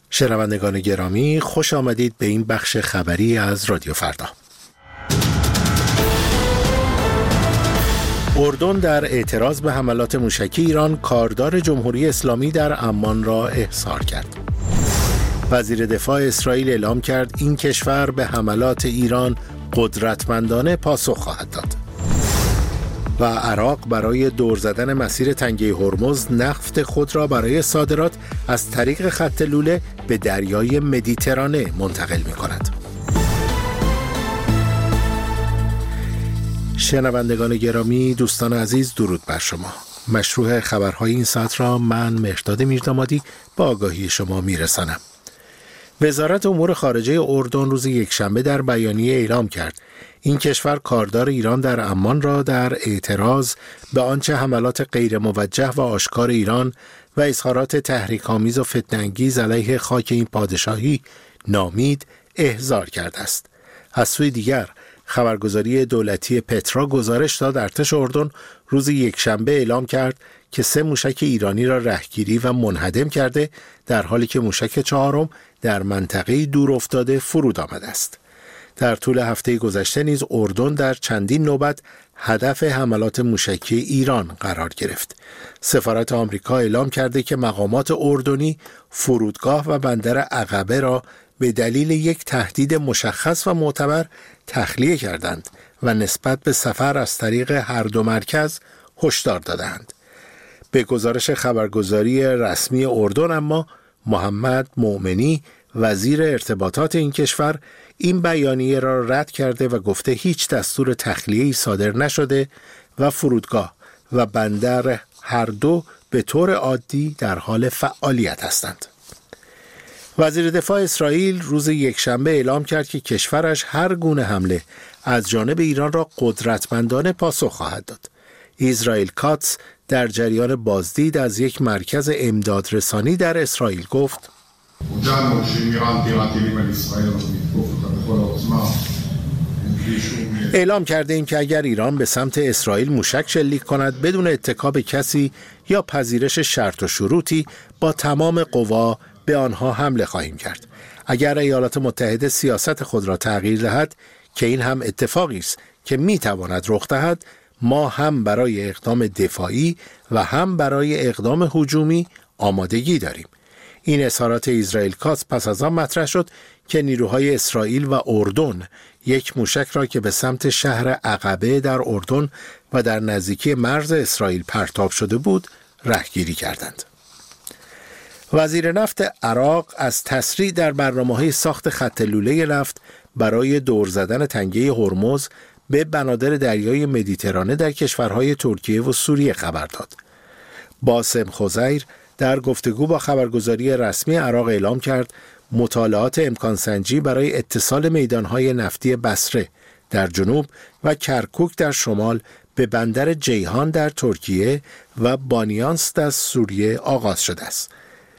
شنوندگان گرامی، خوش آمدید به این بخش خبری از رادیو فردا. اردن در اعتراض به حملات موشکی ایران کاردار جمهوری اسلامی در عمان را احضار کرد. وزیر دفاع اسرائیل اعلام کرد این کشور به حملات ایران قدرتمندانه پاسخ خواهد داد. و عراق برای دور زدن مسیر تنگه هرمز نفت خود را برای صادرات از طریق خط لوله به دریای مدیترانه منتقل می کند. شنوندگان گرامی، دوستان عزیز، درود بر شما. مشروع خبرهای این ساعت را من مهرداد میردامادی با آگاهی شما میرسانم. وزارت امور خارجه اردن روز یکشنبه در بیانیه اعلام کرد این کشور کاردار ایران در عمان را در اعتراض به آنچه حملات غیر موجه و آشکار ایران و اظهارات تحریک‌آمیز و فتنه‌انگیز علیه خاک این پادشاهی نامید احضار کرده است. از سوی دیگر خبرگزاری دولتی پترا گزارش داد ارتش اردن روز یکشنبه اعلام کرد که 3 موشک ایرانی را رهگیری و منهدم کرده، در حالی که موشک 4م در منطقه دور افتاده فرود آمده است. در طول هفته گذشته نیز اردن در چندین نوبت هدف حملات موشکی ایران قرار گرفت. سفارت آمریکا اعلام کرده که مقامات اردنی فرودگاه و بندر عقبه را به دلیل یک تهدید مشخص و معتبر تخلیه کردند و نسبت به سفر از طریق هر دو مرکز هشدار دادند. به گزارش خبرگزاری رسمی اردن اما محمد مومنی وزیر ارتباطات این کشور این بیانیه را رد کرده و گفته هیچ دستور تخلیه‌ای صادر نشده و فرودگاه و بندر هر دو به طور عادی در حال فعالیت هستند. وزیر دفاع اسرائیل روز یکشنبه اعلام کرد که کشورش هر گونه حمله از جانب ایران را قدرتمندانه پاسخ خواهد داد. اسرائیل کاتس در جریان بازدید از یک مرکز امدادرسانی در اسرائیل گفت اعلام کرده ایم که اگر ایران به سمت اسرائیل موشک شلیک کند بدون اتکا به کسی یا پذیرش شرط و شروطی با تمام قوا به آنها حمله خواهیم کرد. اگر ایالات متحده سیاست خود را تغییر دهد که این هم اتفاقی است که میتواند رخ دهد، ما هم برای اقدام دفاعی و هم برای اقدام هجومی آمادگی داریم. این اظهارات اسرائیل کاتس پس از آن مطرح شد که نیروهای اسرائیل و اردن یک موشک را که به سمت شهر عقبه در اردن و در نزدیکی مرز اسرائیل پرتاب شده بود رهگیری کردند. وزیر نفت عراق از تسریع در برنامه‌های ساخت خط لوله نفت برای دور زدن تنگه هرمز به بنادر دریای مدیترانه در کشورهای ترکیه و سوریه خبر داد. باسم خزیر در گفتگو با خبرگزاری رسمی عراق اعلام کرد مطالعات امکان سنجی برای اتصال میدانهای نفتی بصره در جنوب و کرکوک در شمال به بندر جیهان در ترکیه و بانیانس در سوریه آغاز شده است.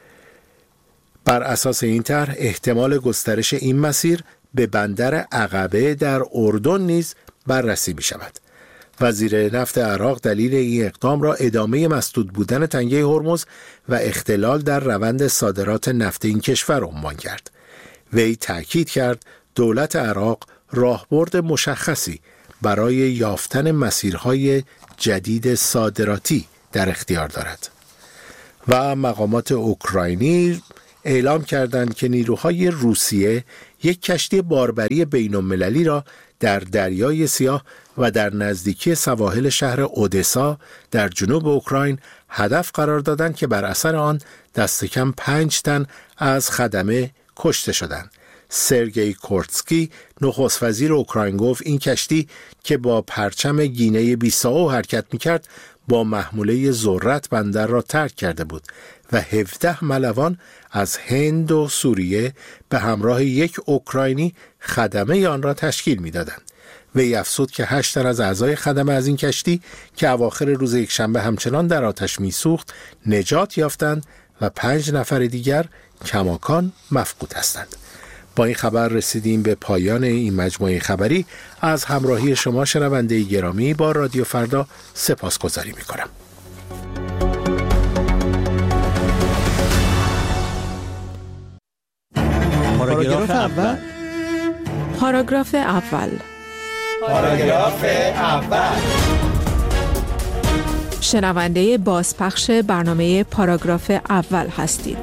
بر اساس این طرح احتمال گسترش این مسیر به بندر عقبه در اردن نیز بررسی می شود. وزیر نفت عراق دلیل این اقدام را ادامه مسدود بودن تنگه هرمز و اختلال در روند صادرات نفت این کشور عنوان کرد. وی تأکید کرد دولت عراق راهبرد مشخصی برای یافتن مسیرهای جدید صادراتی در اختیار دارد. و مقامات اوکراینی اعلام کردند که نیروهای روسیه یک کشتی باربری بین‌المللی را در دریای سیاه و در نزدیکی سواحل شهر اودسا در جنوب اوکراین هدف قرار دادند که بر اثر آن دست کم 5 تن از خدمه کشته شدند. سرگئی کورتسکی نخست وزیر اوکراین گفت این کشتی که با پرچم گینه بیساو حرکت می‌کرد با محموله ذرت بندر را ترک کرده بود و 17 ملوان از هند و سوریه به همراه یک اوکراینی خدمه آن را تشکیل می‌دادند. وی افزود که 8 تن از اعضای خدمه از این کشتی که اواخر روز یکشنبه همچنان در آتش می‌سوخت نجات یافتند و 5 نفر دیگر کماکان مفقود هستند. با این خبر رسیدیم به پایان این مجموعه خبری. از همراهی شما شنونده گرامی با رادیو فردا سپاسگزاری می‌کنم. پاراگراف اول. پاراگراف اول. پاراگراف اول. شنونده بازپخش برنامه پاراگراف اول هستید.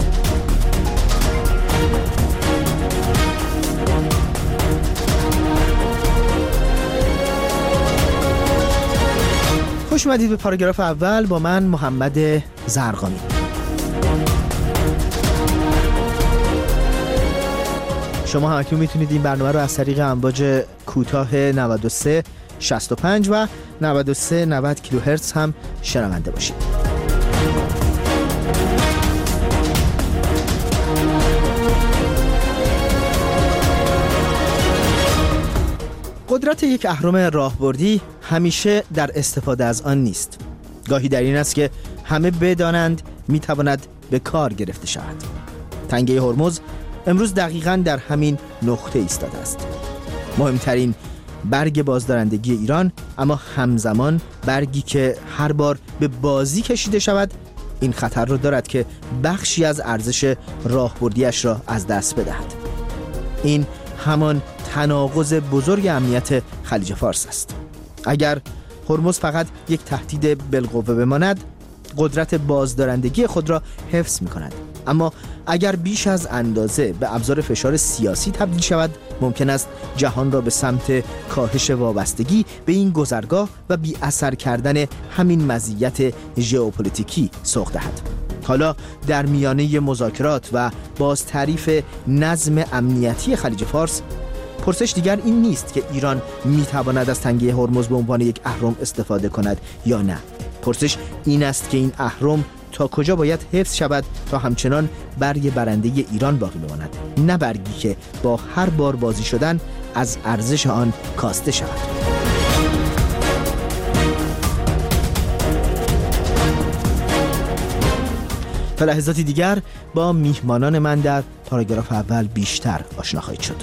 خوش اومدید به پاراگراف اول با من محمد زرقامی. شما هم اکنون میتونید این برنامه رو از طریق امواج کوتاه 93 65 و 93 90 کیلوهرتز هم شنونده باشید. قدرت یک اهرم راهبردی همیشه در استفاده از آن نیست. گاهی در این است که همه بدانند میتواند به کار گرفته شود. تنگه هرمز امروز دقیقاً در همین نقطه ایستاده است. مهمترین برگ بازدارندگی ایران، اما همزمان برگی که هر بار به بازی کشیده شود این خطر را دارد که بخشی از ارزش راهبردیش را از دست بدهد. این همان تناقض بزرگ امنیت خلیج فارس است. اگر هرمز فقط یک تهدید بالقوه بماند، قدرت بازدارندگی خود را حفظ می کند. اما اگر بیش از اندازه به ابزار فشار سیاسی تبدیل شود، ممکن است جهان را به سمت کاهش وابستگی به این گذرگاه و بی اثر کردن همین مزیت ژئوپلیتیکی سوق دهد. حالا در میانه مذاکرات و باز تعریف نظم امنیتی خلیج فارس، پرسش دیگر این نیست که ایران میتواند از تنگه هرمز به عنوان یک اهرم استفاده کند یا نه. پرسش این است که این اهرم تا کجا باید حفظ شود تا همچنان برگ برنده ایران باقی بماند، نه برگی که با هر بار بازی شدن از ارزش آن کاسته شود. تا لحظاتی دیگر با میهمانان من در پاراگراف اول بیشتر آشنا خواهید شد.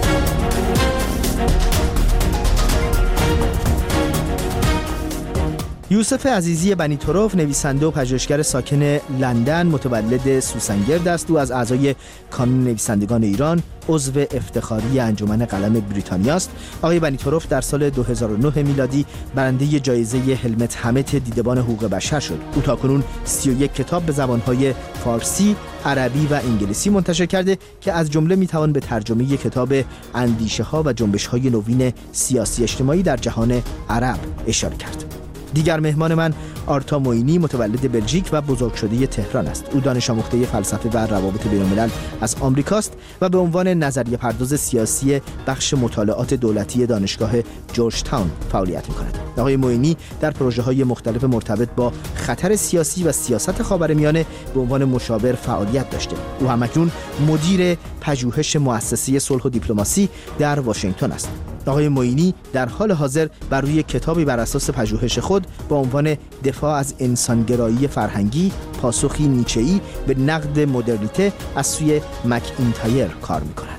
یوسف عزیزی بنی طرف، نویسنده و پژوهشگر ساکن لندن، متولد سوسنگرد است. او از اعضای کانون نویسندگان ایران، عضو افتخاری انجمن قلم بریتانیا است. آقای بنی طرف در سال 2009 میلادی برنده جایزه هلمت همت دیدبان حقوق بشر شد. او تاکنون 31 کتاب به زبانهای فارسی، عربی و انگلیسی منتشر کرده که از جمله میتوان به ترجمه کتاب اندیشه‌ها و جنبش‌های نوین سیاسی اجتماعی در جهان عرب اشاره کرد. دیگر مهمان من آرتا موینی، متولد بلژیک و بزرگ شده تهران است. او دانش آموخته فلسفه و روابط بین‌الملل از آمریکاست و به عنوان نظریه پرداز سیاسی بخش مطالعات دولتی دانشگاه جورج تاون فعالیت می‌کند. آقای موینی در پروژه‌های مختلف مرتبط با خطر سیاسی و سیاست خاورمیانه به عنوان مشاور فعالیت داشته. او همکنون مدیر پژوهش مؤسسه صلح و دیپلماسی در واشنگتن است. آقای موینی در حال حاضر بر روی کتابی بر اساس پژوهش خود با عنوان دفاع از انسانگرایی فرهنگی، پاسخی نیچه‌ای به نقد مدرنیته از سوی مک‌اینتایر کار می‌کند.